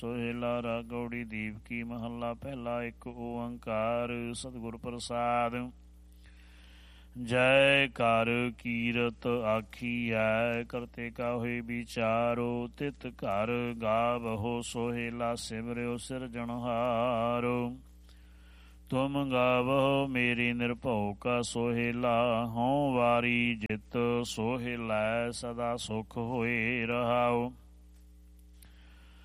ਸੋਹਿਲਾ ਰਾਗ ਗੌੜੀ ਦੀਪ ਕੀ ਮਹੱਲਾ ਪਹਿਲਾ। ਇੱਕ ਓੰਕਾਰ ਸਤਿਗੁਰ ਪ੍ਰਸਾਦ। ਜੈ ਕਰ ਕੀਰਤ ਆਖੀਐ ਕਰਤੇ ਕਾ ਹੋਏ ਵਿਚਾਰੋ। ਤਿਤ ਘਰ ਗਾਵਹੁ ਸੋਹਿਲਾ ਸਿਮਰਿਓ ਸਿਰਜਣਹਾਰੋ। ਤੁਮ ਗਾਵਹੁ ਮੇਰੀ ਨਿਰਭਉ ਕਾ ਸੋਹਿਲਾ। ਹਉ ਵਾਰੀ ਜਿਤ ਸੋਹਿਲੈ ਸਦਾ ਸੁਖ ਹੋਏ ਰਹਾਉ।